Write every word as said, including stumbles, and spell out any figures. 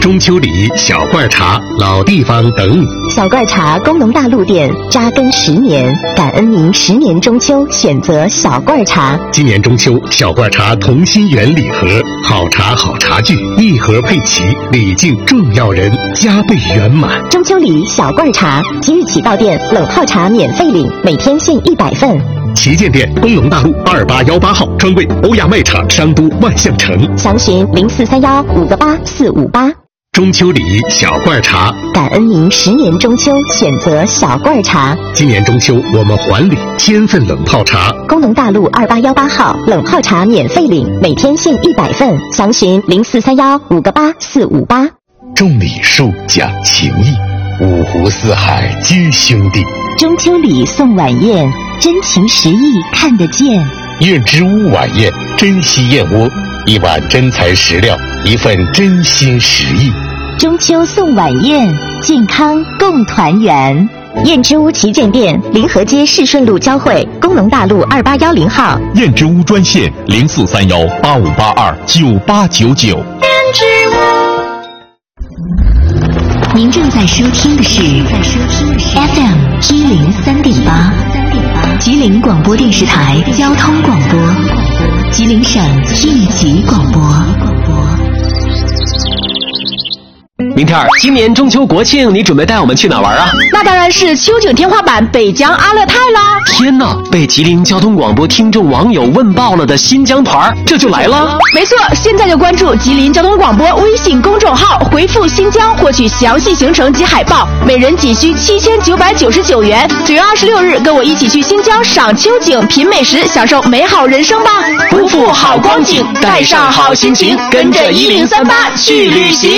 中秋礼、小罐茶、老地方等你。 小罐茶工农大陆店扎根十年，感恩您十年中秋选择小罐茶。 今年中秋，小罐茶同心圆礼盒，好茶好茶具，一盒配齐，礼敬重要人，加倍圆满。 中秋礼小罐茶，即日起到店冷泡茶免费领，每天限一百份。 旗舰店工农大路二八幺八号，专柜欧亚卖场商都万象城， 详询零四三幺五个八四五八。 中秋礼小罐茶， 感恩您十年中秋选择小罐茶。 今年中秋我们还礼千份冷泡茶。 工农大路二八幺八号冷泡茶免费领，每天限一百份，详询零四三幺五个八四五八。 种礼树讲情义，五湖四海皆兄弟。 中秋礼送晚宴，真情实意看得见。 燕之屋晚宴，珍稀燕窝，一碗真材实料，一份真心实意。 中秋送晚宴，健康共团圆。燕之屋旗舰店临河街市顺路交汇，工农大路二八幺零号。 燕之屋专线零四三幺八五八二九八九九。 燕之屋。您正在收听的是 F M 一零三点八，吉林广播电视台交通广播，吉林省应急广播。 明天儿，今年中秋国庆，你准备带我们去哪玩啊？ 那当然是秋景天花板北疆阿勒泰啦！ 天哪，被吉林交通广播听众网友问爆了的新疆团，这就来了？ 没错，现在就关注吉林交通广播微信公众号，回复新疆获取详细行程及海报，每人仅需七千九百九十九元。九月二十六日，跟我一起去新疆赏秋景、品美食，享受美好人生吧！ 不负好光景，带上好心情，跟着一零三八去旅行。